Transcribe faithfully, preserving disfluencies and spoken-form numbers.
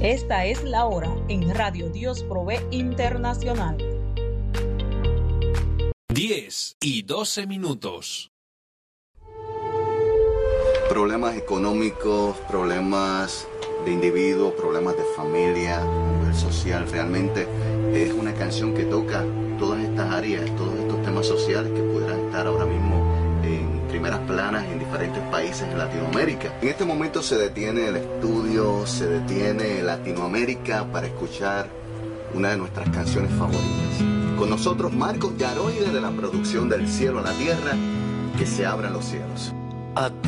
Esta es la hora en Radio Dios Provee Internacional. diez y doce minutos. Problemas económicos, problemas de individuos, problemas de familia, a nivel social. Realmente es una canción que toca todas estas áreas, todos estos temas sociales que pudieran estar ahora mismo en primeras planas en diferentes países de Latinoamérica. En este momento se detiene el estudio, se detiene Latinoamérica para escuchar una de nuestras canciones favoritas. Con nosotros Marcos Yaroide de la producción Del Cielo a la Tierra, que se abran los cielos. A